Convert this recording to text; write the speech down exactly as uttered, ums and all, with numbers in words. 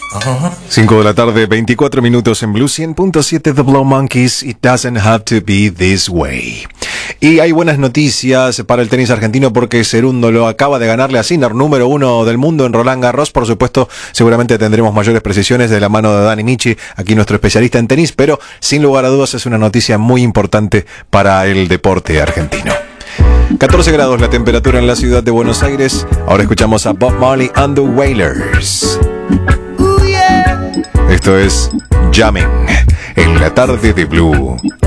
cinco de la tarde, veinticuatro minutos en Blue cien punto siete The Blow Monkeys. It doesn't have to be this way. Y hay buenas noticias para el tenis argentino porque Cerundo lo acaba de ganarle a Sinner, número uno del mundo en Roland Garros. Por supuesto, seguramente tendremos mayores precisiones de la mano de Dani Michi, aquí nuestro especialista en tenis, pero sin lugar a dudas es una noticia muy importante para el deporte argentino. catorce grados la temperatura en la ciudad de Buenos Aires. Ahora escuchamos a Bob Marley and the Wailers. Esto es Jamming en la tarde de Blue.